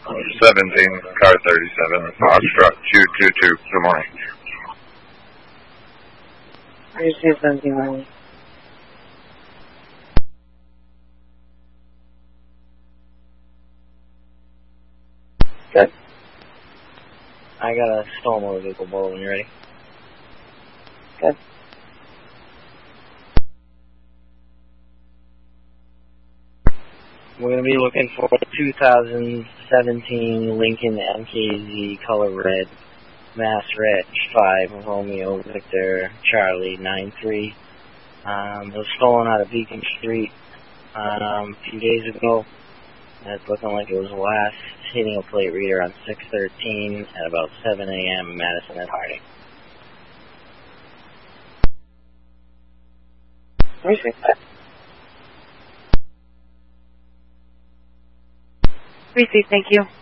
17, car 37, Foxtrot 222. Good morning. 3217 morning. Good. I got a stolen motor vehicle bowl when you're ready. Good. We're going to be looking for a 2017 Lincoln MKZ color red, Mass Reg 5 Romeo Victor Charlie 93. It was stolen out of Beacon Street a few days ago. It's looking like it was last hitting a plate reader on 6/13 at about 7 a.m. in Madison and Harding. Let me see that. Receive, thank you.